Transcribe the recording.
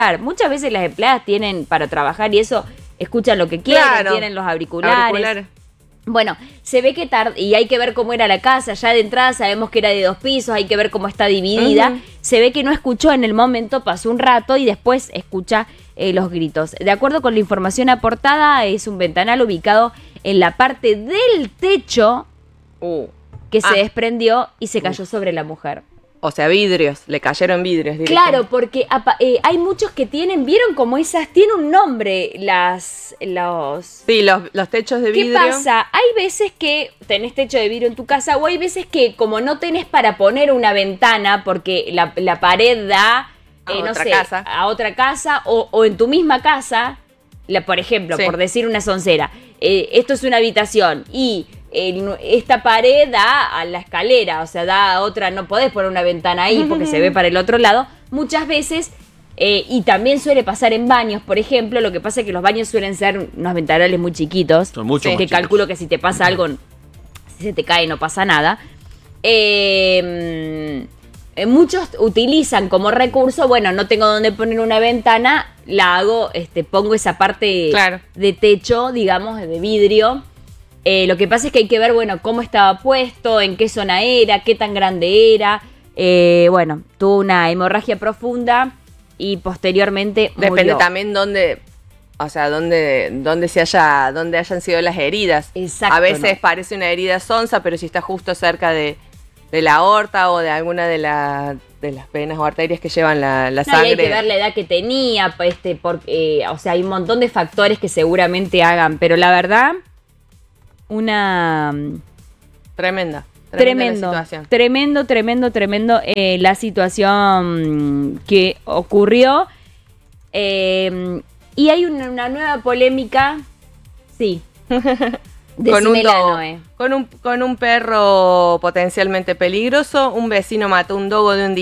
Muchas veces las empleadas tienen para trabajar y eso, escuchan lo que quieren, Claro. tienen los auriculares. Bueno, se ve que y hay que ver cómo era la casa. Ya de entrada sabemos que era de 2 pisos, hay que ver cómo está dividida. Se ve que no escuchó en el momento, pasó un rato y después escucha los gritos. De acuerdo con la información aportada, es un ventanal ubicado en la parte del techo que se desprendió y se cayó sobre la mujer. O sea, vidrios, le cayeron vidrios. Claro, porque hay muchos que vieron como tiene un nombre, Sí, los techos de vidrio. ¿Qué pasa? Hay veces que tenés techo de vidrio en tu casa o hay veces que como no tenés para poner una ventana porque la pared da, a otra casa o en tu misma casa, por ejemplo, por decir una soncera, esto es una habitación y esta pared da a la escalera, o sea, da a otra, no podés poner una ventana ahí porque se ve para el otro lado. Muchas veces, y también suele pasar en baños, por ejemplo, lo que pasa es que los baños suelen ser unos ventanales muy chiquitos. Son mucho más que chicos. calculo que si te pasa algo, si se te cae no pasa nada. Muchos utilizan como recurso, bueno, no tengo dónde poner una ventana, la hago, pongo esa parte de techo, digamos, de vidrio. Lo que pasa es que hay que ver, bueno, cómo estaba puesto, en qué zona era, qué tan grande era. Bueno, tuvo una hemorragia profunda y posteriormente murió. Depende también dónde hayan sido las heridas. Exacto. A veces parece una herida sonsa, pero si está justo cerca de la aorta o de alguna de las venas o arterias que llevan la sangre. Y hay que ver la edad que tenía, porque, o sea, hay un montón de factores que seguramente hagan, pero la verdad, Tremendo la situación. Tremendo la situación que ocurrió. Y hay una nueva polémica, sí. Con un perro potencialmente peligroso, un vecino mató un dogo de un